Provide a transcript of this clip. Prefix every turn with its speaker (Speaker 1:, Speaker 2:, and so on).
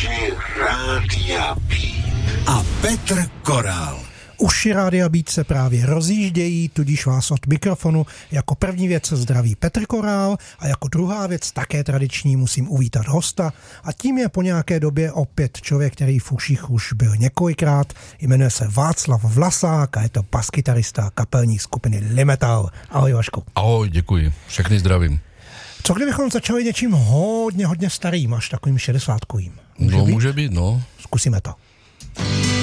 Speaker 1: Uši Rádia Beat a Petr Korál.
Speaker 2: Uši Rádia Beat se právě rozjíždějí, tudíž vás od mikrofonu jako první věc zdraví Petr Korál a jako druhá věc také tradiční musím uvítat hosta a tím je po nějaké době opět člověk, který v uších už byl několikrát, jmenuje se Václav Vlasák a je to baskytarista kapelní skupiny Limetal. Ahoj Vašku.
Speaker 3: Ahoj, děkuji, všechny zdravím.
Speaker 2: Co kdybychom začali něčím hodně starým, až takovým 60kovým?
Speaker 3: Může být, no.
Speaker 2: Zkusíme to.